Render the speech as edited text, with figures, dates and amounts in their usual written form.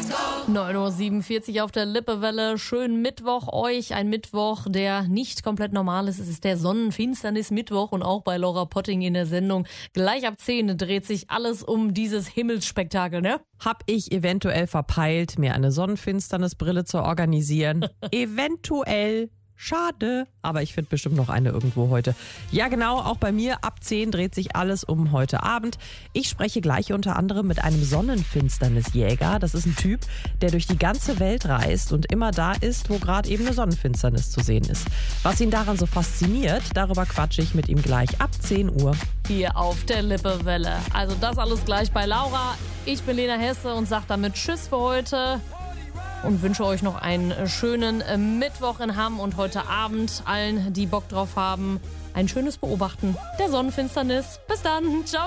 9:47 Uhr auf der Lippewelle. Schönen Mittwoch euch. Ein Mittwoch, der nicht komplett normal ist. Es ist der Sonnenfinsternis-Mittwoch und auch bei Laura Potting in der Sendung. Gleich ab 10 dreht sich alles um dieses Himmelsspektakel, ne? Hab ich eventuell verpeilt, mir eine Sonnenfinsternisbrille zu organisieren? Eventuell. Schade, aber ich finde bestimmt noch eine irgendwo heute. Ja genau, auch bei mir ab 10 dreht sich alles um heute Abend. Ich spreche gleich unter anderem mit einem Sonnenfinsternisjäger. Das ist ein Typ, der durch die ganze Welt reist und immer da ist, wo gerade eben eine Sonnenfinsternis zu sehen ist. Was ihn daran so fasziniert, darüber quatsche ich mit ihm gleich ab 10 Uhr. Hier auf der Lippewelle. Also das alles gleich bei Laura. Ich bin Lena Hesse und sage damit Tschüss für heute. Und wünsche euch noch einen schönen Mittwoch in Hamm und heute Abend allen, die Bock drauf haben, ein schönes Beobachten der Sonnenfinsternis. Bis dann, ciao.